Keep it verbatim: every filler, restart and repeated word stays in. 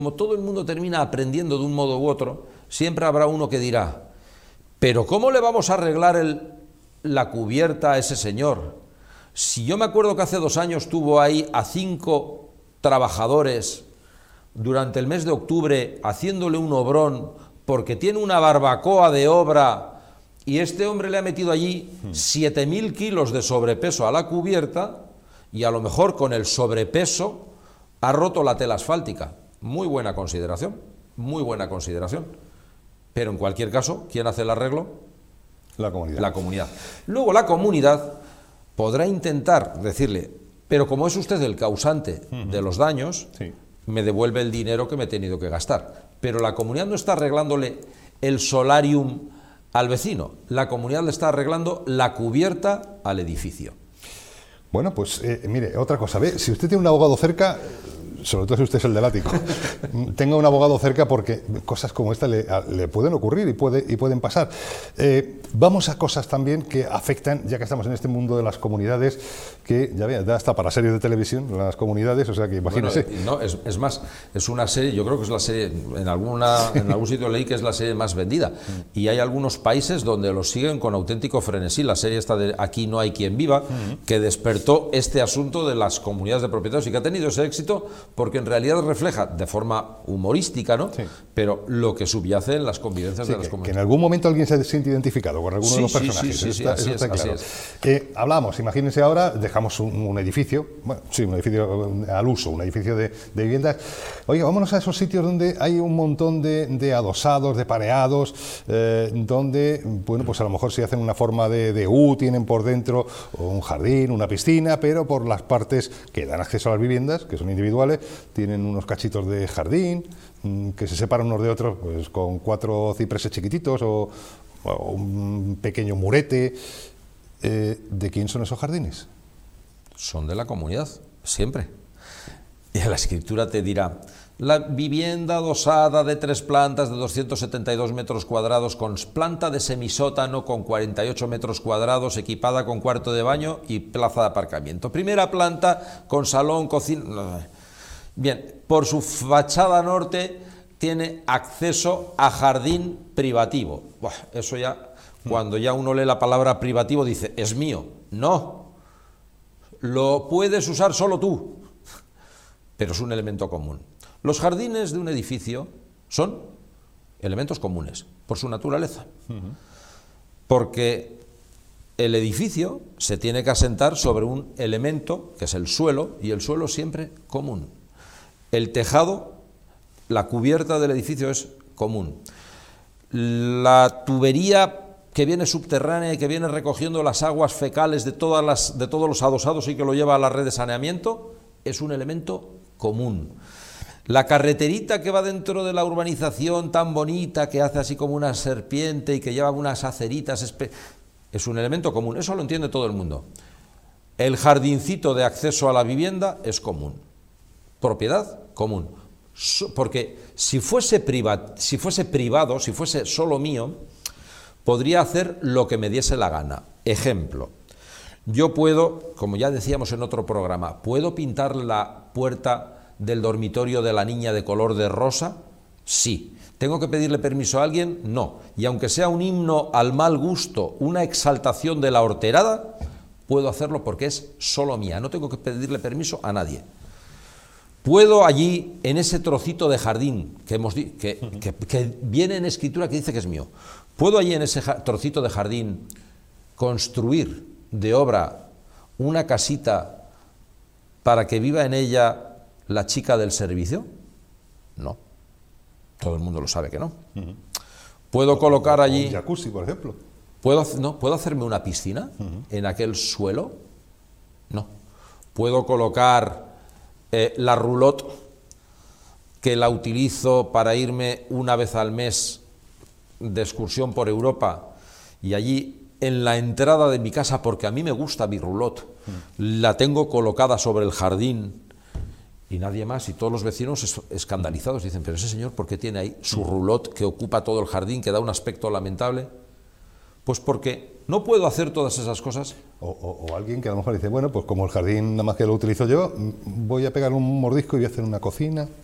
Como todo el mundo termina aprendiendo de un modo u otro, siempre habrá uno que dirá, pero ¿cómo le vamos a arreglar el, la cubierta a ese señor? Si yo me acuerdo que hace dos años tuvo ahí a cinco trabajadores durante el mes de octubre haciéndole un obrón porque tiene una barbacoa de obra y este hombre le ha metido allí siete mil kilos de sobrepeso a la cubierta y a lo mejor con el sobrepeso ha roto la tela asfáltica. Muy buena consideración, muy buena consideración. Pero en cualquier caso, ¿quién hace el arreglo? La comunidad. La comunidad. Luego la comunidad podrá intentar decirle, pero como es usted el causante uh-huh. de los daños, sí. me devuelve el dinero que me he tenido que gastar. Pero la comunidad no está arreglándole el solarium al vecino, la comunidad le está arreglando la cubierta al edificio. Bueno, pues eh, mire, otra cosa, ¿ve? Si usted tiene un abogado cerca, sobre todo si usted es el del ático, tenga un abogado cerca porque cosas como esta le, a, le pueden ocurrir y, puede, y pueden pasar. Eh, vamos a cosas también que afectan, ya que estamos en este mundo de las comunidades, que ya ve, da hasta para series de televisión, las comunidades, o sea que imagínese. Bueno, no, es, es más, es una serie, yo creo que es la serie, en, alguna, en algún sitio leí que es la serie más vendida, y hay algunos países donde lo siguen con auténtico frenesí. La serie esta de Aquí no hay quien viva, que despertó este asunto de las comunidades de propietarios y que ha tenido ese éxito porque en realidad refleja de forma humorística, ¿no? Sí. Pero lo que subyace en las convivencias sí, de las que, comunidades. Que en algún momento alguien se siente identificado con alguno sí, de los personajes. Sí, sí, sí, está, sí, eso es, está claro. es. Eh, hablamos, imagínense ahora, dejamos un, un edificio, bueno, sí, un edificio al uso, un edificio de, de viviendas. Oiga, vámonos a esos sitios donde hay un montón de, de adosados, de pareados, eh, donde, bueno, pues a lo mejor si hacen una forma de, de U, tienen por dentro un jardín, una piscina, pero por las partes que dan acceso a las viviendas, que son individuales, tienen unos cachitos de jardín, que se separan unos de otros pues con cuatro cipreses chiquititos o, o un pequeño murete. Eh, ¿De quién son esos jardines? Son de la comunidad, siempre. Y la escritura te dirá, la vivienda adosada de tres plantas de doscientos setenta y dos metros cuadrados con planta de semisótano con cuarenta y ocho metros cuadrados, equipada con cuarto de baño y plaza de aparcamiento. Primera planta con salón, cocina... Bien, por su fachada norte tiene acceso a jardín privativo. Buah, eso ya, cuando ya uno lee la palabra privativo dice, es mío. No, lo puedes usar solo tú, pero es un elemento común. Los jardines de un edificio son elementos comunes, por su naturaleza, porque el edificio se tiene que asentar sobre un elemento, que es el suelo, y el suelo siempre común. El tejado, la cubierta del edificio es común. La tubería que viene subterránea y que viene recogiendo las aguas fecales de, todas las, de todos los adosados y que lo lleva a la red de saneamiento es un elemento común. La carreterita que va dentro de la urbanización tan bonita, que hace así como una serpiente y que lleva unas aceritas, es un elemento común. Eso lo entiende todo el mundo. El jardincito de acceso a la vivienda es común. Propiedad común, porque si fuese, priva, si fuese privado, si fuese solo mío, podría hacer lo que me diese la gana. Ejemplo, yo puedo, como ya decíamos en otro programa, ¿puedo pintar la puerta del dormitorio de la niña de color de rosa? Sí. ¿Tengo que pedirle permiso a alguien? No. Y aunque sea un himno al mal gusto, una exaltación de la horterada, puedo hacerlo porque es solo mía, no tengo que pedirle permiso a nadie. Puedo allí, en ese trocito de jardín que, hemos que, que, que viene en escritura que dice que es mío, puedo allí en ese trocito de jardín construir de obra una casita para que viva en ella la chica del servicio? No, todo el mundo lo sabe que no. Uh-huh. ¿Puedo colocar allí... un jacuzzi, por ejemplo? ¿Puedo, no, ¿Puedo hacerme una piscina uh-huh. en aquel suelo? No. ¿Puedo colocar... Eh, la roulotte, que la utilizo para irme una vez al mes de excursión por Europa y allí en la entrada de mi casa, porque a mí me gusta mi roulotte, mm. la tengo colocada sobre el jardín y nadie más, y todos los vecinos es, escandalizados dicen, pero ese señor, ¿por qué tiene ahí su roulotte que ocupa todo el jardín, que da un aspecto lamentable? Pues porque no puedo hacer todas esas cosas. O, o, o alguien que a lo mejor dice, bueno, pues como el jardín nada más que lo utilizo yo, voy a pegar un mordisco y voy a hacer una cocina.